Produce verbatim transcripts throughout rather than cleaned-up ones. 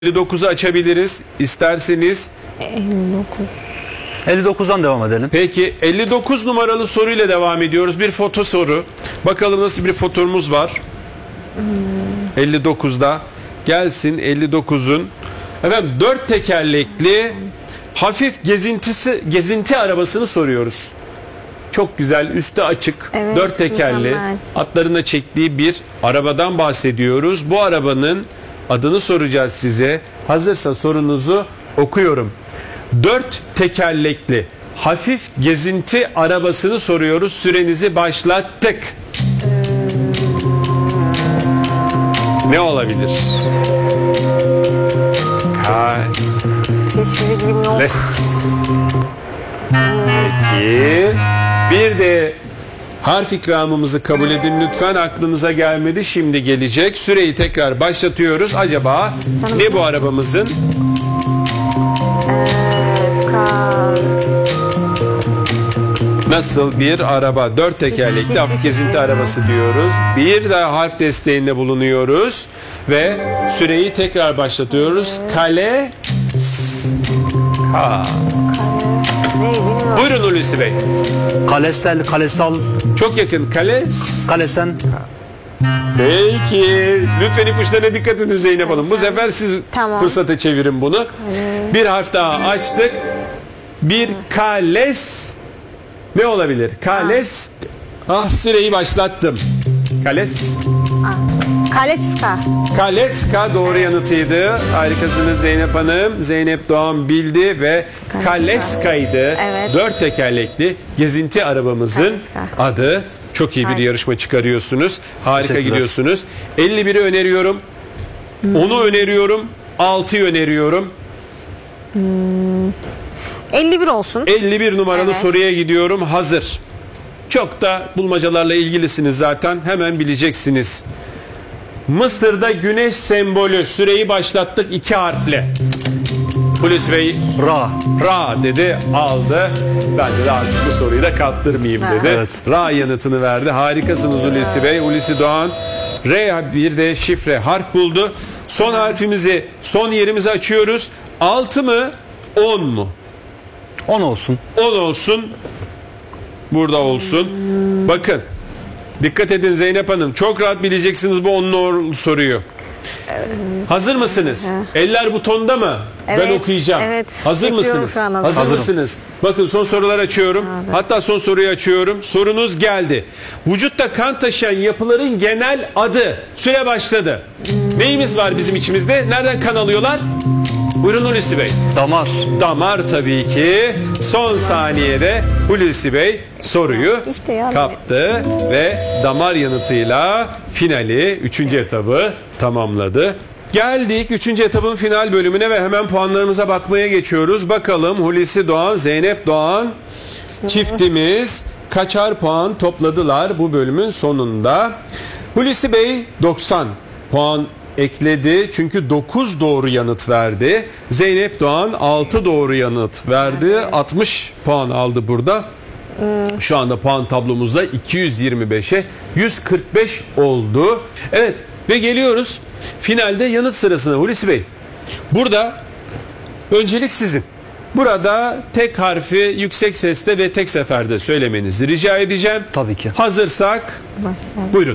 elli dokuzu açabiliriz isterseniz. elli dokuz. elli dokuzdan devam edelim. Peki elli dokuz numaralı soruyla devam ediyoruz. Bir foto soru. Bakalım nasıl bir fotomuz var. Hmm. elli dokuzda gelsin elli dokuzun. Efendim dört tekerlekli hafif gezintisi gezinti arabasını soruyoruz. Çok güzel, üstü açık, Evet, dört tekerli, mükemmel. atlarına çektiği bir arabadan bahsediyoruz. Bu arabanın adını soracağız size. Hazırsa sorunuzu okuyorum. Dört tekerlekli hafif gezinti arabasını soruyoruz. Sürenizi başlattık. Ne olabilir? Hiçbir bilgim yok. Peki. Bir de harf ikramımızı kabul edin lütfen. Aklınıza gelmedi, şimdi gelecek. Süreyi tekrar başlatıyoruz. Acaba ne bu arabamızın? Nasıl bir araba? Dört tekerlekli hafif gezinti arabası diyoruz. Bir daha harf desteğinde bulunuyoruz. Ve süreyi tekrar başlatıyoruz. Kale. Ha. Ne bilmiyorum. Buyurun Hulusi Bey. Kalesel, kalesal, Çok yakın. Kale. kalesen. Peki. Lütfen ipuçlarına dikkat edin Zeynep Hanım. Bu sefer siz Tamam. fırsata çevirin bunu. Bir harf daha açtık. Bir kales. Ne olabilir? Kales. Ah, süreyi başlattım. Kales. Kaleska. Kaleska doğru yanıtıydı. Harikasınız Zeynep Hanım. Zeynep Doğan bildi ve Kaleska. Kaleska'ydı. Evet. Dört tekerlekli gezinti arabamızın Kaleska. adı. Çok iyi bir Harika. yarışma çıkarıyorsunuz. Harika Teşekkürler. gidiyorsunuz. elli biri öneriyorum. onu öneriyorum. altıyı öneriyorum. elli bir olsun. elli bir numaralı Evet. soruya gidiyorum. Hazır. Çok da bulmacalarla ilgilisiniz zaten. Hemen bileceksiniz. Mısır'da güneş sembolü. Süreyi başlattık iki harfle. Hulusi Bey Ra. Ra dedi, aldı. Ben de artık bu soruyu da kaptırmayayım dedi. Evet. Ra yanıtını verdi. Harikasınız Hulusi Bey. Hulusi Doğan R bir de şifre harf buldu. Son harfimizi, son yerimizi açıyoruz. altı mı on mu? on olsun. on olsun. Burada olsun. Bakın. Dikkat edin Zeynep Hanım. Çok rahat bileceksiniz bu on soruyu. Hazır mısınız? Eller butonda mı? Ben Evet, okuyacağım. evet. Hazır Bekliyorum mısınız? şu an. Hazır Hazırım. mısınız? Bakın son sorular açıyorum. Hadi. Hatta son soruyu açıyorum. Sorunuz geldi. Vücutta kan taşıyan yapıların genel adı. Süre başladı. Neyimiz var bizim içimizde? Nereden kan alıyorlar? Buyurun Hulusi Bey. Damar. Damar tabii ki. Son saniyede Hulusi Bey soruyu İşte yani. kaptı ve damar yanıtıyla finali, üçüncü etabı tamamladı. Geldik üçüncü etabın final bölümüne ve hemen puanlarımıza bakmaya geçiyoruz. Bakalım Hulusi Doğan, Zeynep Doğan çiftimiz kaçar puan topladılar bu bölümün sonunda? Hulusi Bey doksan puan ekledi çünkü dokuz doğru yanıt verdi. Zeynep Doğan altı doğru yanıt verdi. altmış puan aldı burada. Şu anda puan tablomuzda iki yüz yirmi beşe yüz kırk beş oldu. Evet ve geliyoruz finalde yanıt sırasına Hulusi Bey. Burada öncelik sizin. Burada tek harfi yüksek sesle ve tek seferde söylemenizi rica edeceğim. Tabii ki. Hazırsak Başlayalım. buyurun.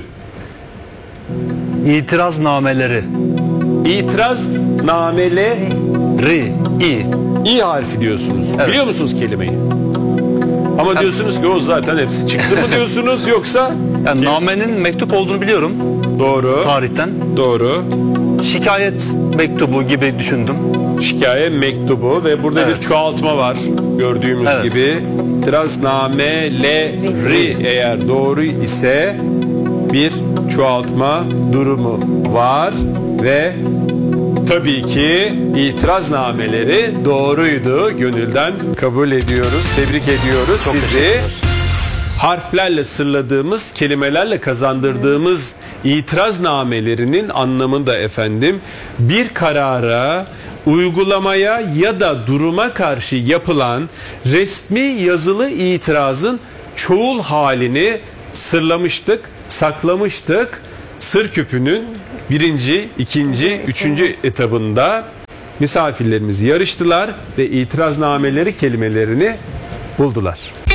İtiraznameleri. İtiraznamele Ri. İ. İ harfi diyorsunuz. Evet. Biliyor musunuz kelimeyi? Ama diyorsunuz ki o zaten hepsi çıktı mı diyorsunuz yoksa? Yani namenin mektup olduğunu biliyorum Doğru. tarihten. Doğru. Şikayet mektubu gibi düşündüm. Şikayet mektubu ve burada Evet. bir çoğaltma var gördüğümüz Evet. gibi. İtiraznameleri eğer doğru ise bir çoğaltma durumu var ve tabii ki itiraznameleri doğruydu. Gönülden kabul ediyoruz. Tebrik ediyoruz Çok sizi. teşekkürler. Harflerle sırladığımız, kelimelerle kazandırdığımız itiraznamelerinin anlamında efendim bir karara, uygulamaya ya da duruma karşı yapılan resmi yazılı itirazın çoğul halini sırlamıştık, saklamıştık. Sır küpünün birinci, ikinci, üçüncü etabında Misafirlerimiz yarıştılar ve itiraznameleri kelimelerini buldular.